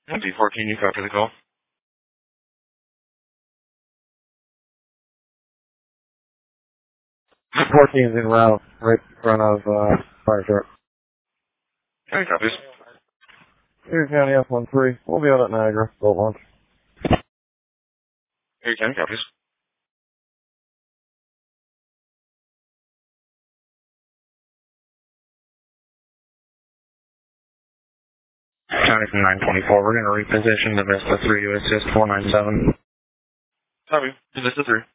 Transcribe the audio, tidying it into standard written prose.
D14, you copy the call. 14 is en route, right in front of fire truck. Okay, copies. Erie County F13. We'll be out at Niagara. Boat launch. Erie County, copies. County from 924, we're going to reposition the Vista 3 to assist 497. Copy. Vista 3.